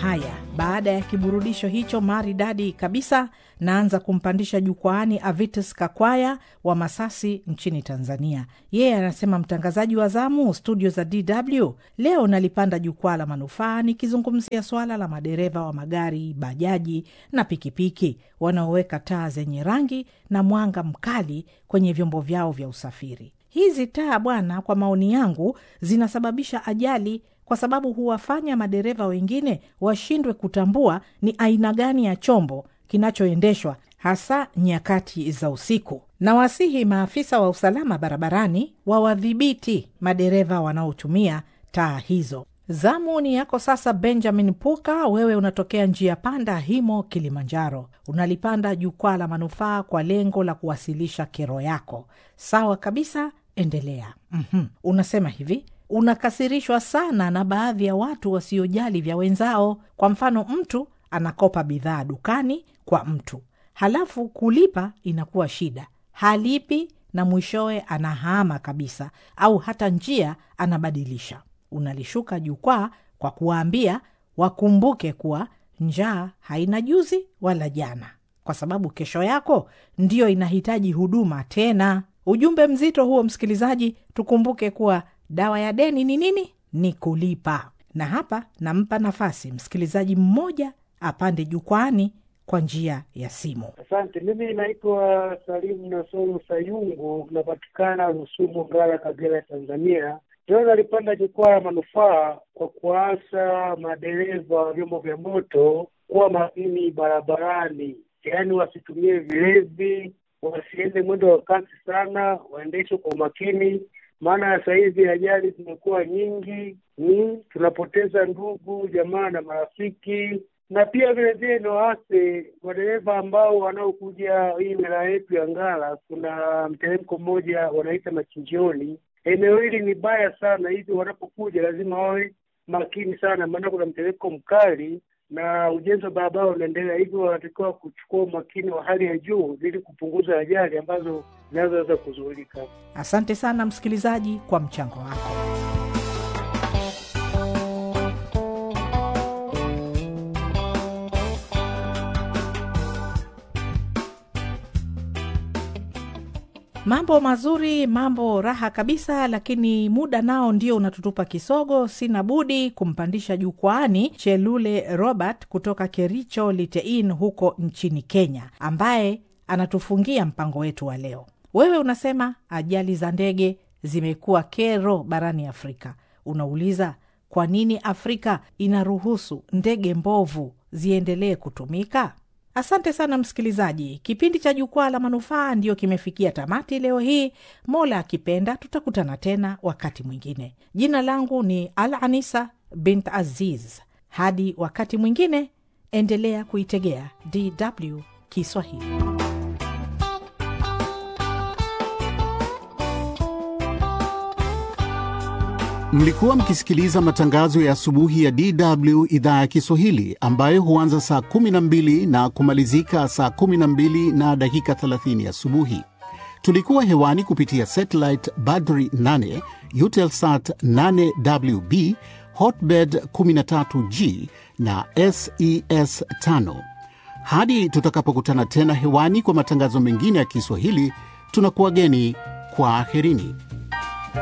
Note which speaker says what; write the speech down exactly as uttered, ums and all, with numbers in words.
Speaker 1: Haya, baada ya kiburudisho hicho maridadi kabisa, naanza kumpandisha jukwaani Avitus Kakwaya wa Masasi nchini Tanzania. Yeye anasema, mtangazaji wa zamu studio za D W, leo nalipanda jukwaa la manufaa nikizungumzia swala la madereva wa magari, bajaji na pikipiki wanaoweka taa zenye rangi na mwanga mkali kwenye vyombo vyao vya usafiri. Hizi taa bwana, kwa maoni yangu zinasababisha ajali, kwa sababu huwafanya madereva wengine washindwe kutambua ni aina gani ya chombo kinachoendeshwa, hasa nyakati za usiku. Na wasihi maafisa wa usalama barabarani wawadhibiti madereva wanaotumia taa hizo. Zamu ni yako sasa, Benjamin Puka. Wewe unatokea njia panda Himo, Kilimanjaro. Unalipanda jukwaa la manufaa kwa lengo la kuwasilisha kero yako. Sawa kabisa, endelea. Mm-hmm. Unasema hivi: unakasirishwa sana na baadhi ya watu wasiojali vya wenzao. Kwa mfano, mtu anakopa bidhaa dukani kwa mtu, halafu kulipa inakuwa shida, halipi na mwishowe anahama kabisa, au hata njia anabadilisha. Unalishuka jukwaa kwa kuwaambia wakumbuke kuwa njaa haina juzi wala jana, kwa sababu kesho yako ndiyo inahitaji huduma tena. Ujumbe mzito huo, msikilizaji. Tukumbuke kuwa dawa ya deni ni nini? Ni kulipa. Na hapa nampa nafasi msikilizaji mmoja apande jukwaani kwa njia ya simu.
Speaker 2: Asante. Mimi naitwa Salimu Nasoro Sayungu, napatikana Rusumo, Ngara, Kagera, Tanzania. Leo nalipanda jukwaa la manufaa kwa kuasa madereva wa vyombo vya moto kuwa makini barabarani, yaani wasitumie vilevi, wasiende mwendo wa kasi sana, waendeshe kwa umakini. Maana sasa hivi ajali zimekuwa nyingi, ni tunapoteza ndugu, jamaa na marafiki. Na pia vile vile no hase wadereva ambao wanaokuja hii wilaya yetu ya Ngara, kuna mteremko mmoja wanaita Machinjioni. Eneo hili ni baya sana, hivi wanapokuja lazima wawe makini sana, maana kuna mteremko mkali na ujenzi wa barabara unaendelea, hivyo wanatakiwa kuchukua umakini wa hali ya juu ili kupunguza ajali ambazo zinaweza kuzuilika.
Speaker 1: Asante sana msikilizaji kwa mchango wako. Mambo mazuri, mambo raha kabisa, lakini muda nao ndio unatutupa kisogo. Sina budi kumpandisha jukwaani Chelule Robert kutoka Kericho Litein huko nchini Kenya, ambaye anatufungia mpango wetu wa leo. Wewe unasema ajali za ndege zimekuwa kero barani Afrika. Unauliza kwa nini Afrika inaruhusu ndege mbovu ziendelee kutumika? Asante sana msikilizaji. Kipindi cha jukwaa la manufaa ndio kimefikia tamati leo hii. Mola akipenda tutakutana tena wakati mwingine. Jina langu ni Al-Anisa bint Aziz. Hadi wakati mwingine, endelea kuitegea D W Kiswahili.
Speaker 3: Mlikuwa mkisikiliza matangazo ya asubuhi ya D W idhaa ya Kiswahili, ambayo huanza saa kumi na mbili na kumalizika saa kumi na mbili na dakika thelathini asubuhi. Tulikuwa hewani kupitia satellite Badri nane, Eutelsat nane W B, Hotbird kumi na tatu G na S E S tano. Hadi tutakapokutana tena hewani kwa matangazo mengine ya Kiswahili, tunakuwageni kwa aherini.